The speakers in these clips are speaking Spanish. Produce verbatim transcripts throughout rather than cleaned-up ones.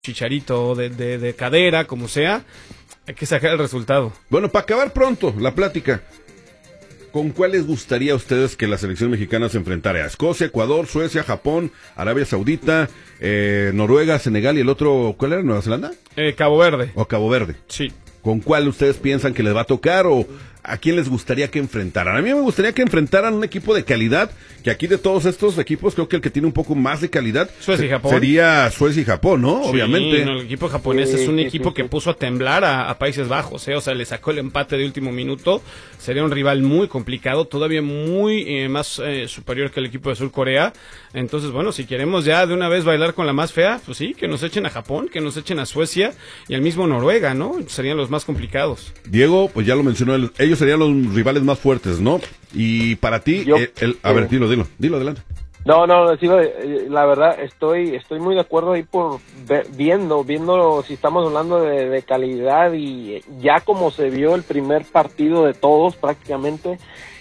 Chicharito de, de, de cadera, como sea, hay que sacar el resultado. Bueno, para acabar pronto la plática, ¿con cuál les gustaría a ustedes que la selección mexicana se enfrentara? ¿A Escocia, Ecuador, Suecia, Japón, Arabia Saudita, eh, Noruega, Senegal y el otro, ¿cuál era? ¿Nueva Zelanda? Eh, Cabo Verde. ¿O Cabo Verde? Sí. ¿Con cuál ustedes piensan que les va a tocar o a quién les gustaría que enfrentaran? A mí me gustaría que enfrentaran un equipo de calidad, que aquí de todos estos equipos creo que el que tiene un poco más de calidad Suecia y Japón. sería Suecia y Japón, ¿no? Sí, Obviamente. No, el equipo japonés sí, es un sí, equipo sí, que sí. puso a temblar a, a Países Bajos, ¿eh? O sea, le sacó el empate de último minuto. Sería un rival muy complicado, todavía muy eh, más eh, superior que el equipo de Sur Corea. Entonces, bueno, si queremos ya de una vez bailar con la más fea, pues sí, que nos echen a Japón, que nos echen a Suecia y al mismo Noruega, ¿no? Serían los más complicados. Diego, pues ya lo mencionó, él, ellos serían los rivales más fuertes, ¿no? Y para ti, Yo, el, el, a eh, ver, dilo, dilo, dilo, adelante. No, no, sí, la verdad estoy estoy muy de acuerdo ahí por ver, viendo, viendo si estamos hablando de, de calidad y ya como se vio el primer partido de todos prácticamente,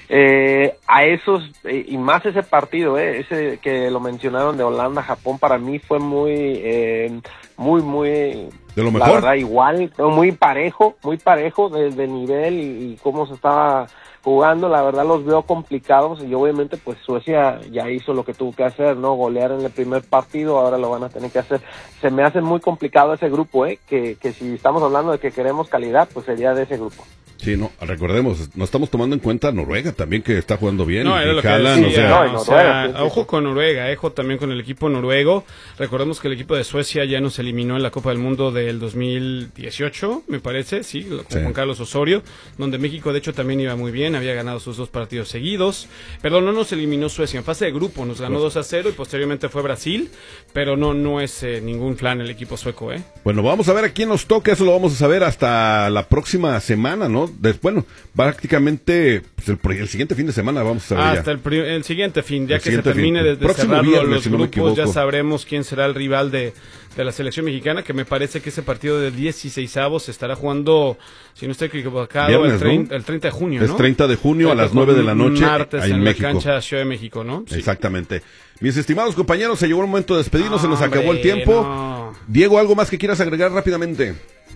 eh, a esos, eh, y más ese partido, eh, ese que lo mencionaron de Holanda, Japón, para mí fue muy, eh, muy, muy, de lo mejor. La verdad igual, muy parejo, muy parejo de, de nivel y, y cómo se estaba jugando, la verdad los veo complicados y obviamente pues Suecia ya hizo lo que tuvo que hacer, ¿no? Golear en el primer partido, ahora lo van a tener que hacer. Se me hace muy complicado ese grupo, ¿eh? Que, que si estamos hablando de que queremos calidad, pues sería de ese grupo. Sí, no, recordemos, no estamos tomando en cuenta Noruega también, que está jugando bien. No, y lo Haaland, que decía, o sea, no, o sea, sí, sí, ojo con Noruega, ojo también con el equipo noruego. Recordemos que el equipo de Suecia ya nos eliminó en la Copa del Mundo del dos mil dieciocho, me parece, sí, con sí. Juan Carlos Osorio, donde México de hecho también iba muy bien, había ganado sus dos partidos seguidos. Perdón, no nos eliminó Suecia, en fase de grupo nos ganó dos a cero y posteriormente fue Brasil, pero no no es eh, ningún flan el equipo sueco, ¿eh? Bueno, vamos a ver a quién nos toca, eso lo vamos a saber hasta la próxima semana, ¿no? Después, bueno, prácticamente pues el, el siguiente fin de semana vamos a saber ah, ya. Hasta el, pri- el siguiente fin, ya el que se termine fin. de, de cerrar viernes, los si no grupos, ya sabremos quién será el rival de, de la selección mexicana, que me parece que ese partido de dieciseisavos se estará jugando, si no estoy equivocado, viernes, el, treinta, ¿no? el treinta de junio, Es ¿no? treinta de junio a las nueve de la noche martes en, en México. la cancha Ciudad de México, ¿no? Sí. Exactamente. Mis estimados compañeros, se llegó el momento de despedirnos, no, se nos hombre, acabó el tiempo. No. Diego, ¿algo más que quieras agregar rápidamente?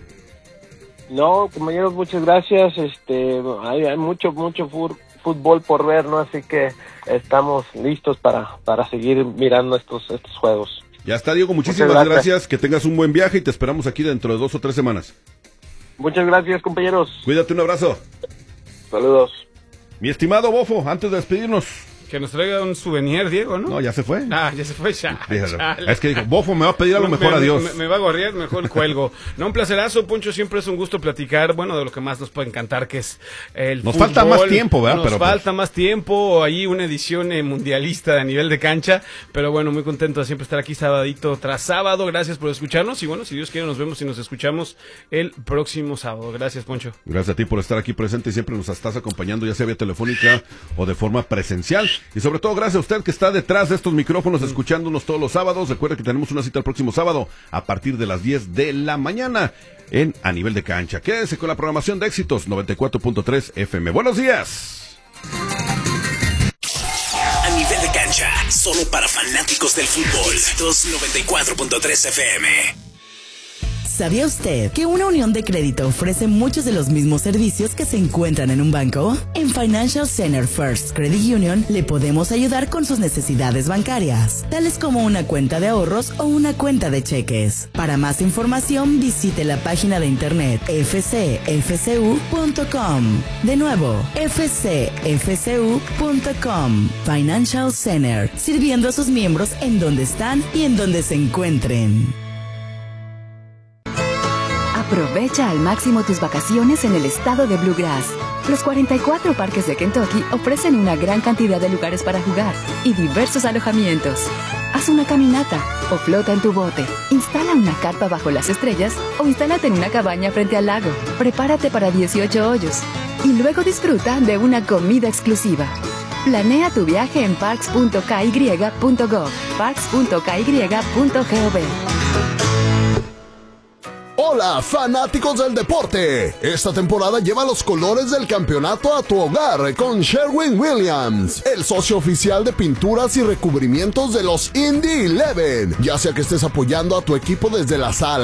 No, compañeros, muchas gracias. Este, hay, hay mucho, mucho fur, fútbol por ver, ¿no? Así que estamos listos para, para seguir mirando estos, estos juegos. Ya está, Diego, muchísimas gracias. gracias. Que tengas un buen viaje y te esperamos aquí dentro de dos o tres semanas. Muchas gracias, compañeros. Cuídate, un abrazo. Saludos. Mi estimado Bofo, antes de despedirnos. Que nos traiga un souvenir, Diego, ¿no? No, ya se fue. Ah, ya se fue, ya. Es que dijo, Bofo me va a pedir a lo mejor me, adiós. Me, me va a gorrear, mejor cuelgo. No, un placerazo, Poncho, siempre es un gusto platicar, bueno, de lo que más nos puede encantar, que es el Nos fútbol. falta más tiempo, ¿verdad? Nos pero, falta pues... más tiempo, ahí una edición eh, mundialista a nivel de cancha, pero bueno, muy contento de siempre estar aquí sabadito tras sábado. Gracias por escucharnos y bueno, si Dios quiere nos vemos y nos escuchamos el próximo sábado. Gracias, Poncho. Gracias a ti por estar aquí presente y siempre nos estás acompañando, ya sea vía telefónica o de forma presencial. Y sobre todo, gracias a usted que está detrás de estos micrófonos escuchándonos todos los sábados. Recuerde que tenemos una cita el próximo sábado a partir de las diez de la mañana en A Nivel de Cancha. Quédese con la programación de Éxitos noventa y cuatro punto tres F M. Buenos días. A Nivel de Cancha, solo para fanáticos del fútbol. Éxitos noventa y cuatro punto tres F M. ¿Sabía usted que una unión de crédito ofrece muchos de los mismos servicios que se encuentran en un banco? En Financial Center First Credit Union le podemos ayudar con sus necesidades bancarias, tales como una cuenta de ahorros o una cuenta de cheques. Para más información, visite la página de internet f c f c u punto com. De nuevo, f c f c u punto com. Financial Center, sirviendo a sus miembros en donde están y en donde se encuentren. Aprovecha al máximo tus vacaciones en el estado de Bluegrass. Los cuarenta y cuatro parques de Kentucky ofrecen una gran cantidad de lugares para jugar y diversos alojamientos. Haz una caminata o flota en tu bote. Instala una carpa bajo las estrellas o instálate en una cabaña frente al lago. Prepárate para dieciocho hoyos y luego disfruta de una comida exclusiva. Planea tu viaje en parks punto k y punto gov, parks punto k y punto gov. Hola, fanáticos del deporte. Esta temporada lleva los colores del campeonato a tu hogar con Sherwin-Williams, el socio oficial de pinturas y recubrimientos de los Indy once. Ya sea que estés apoyando a tu equipo desde la sala,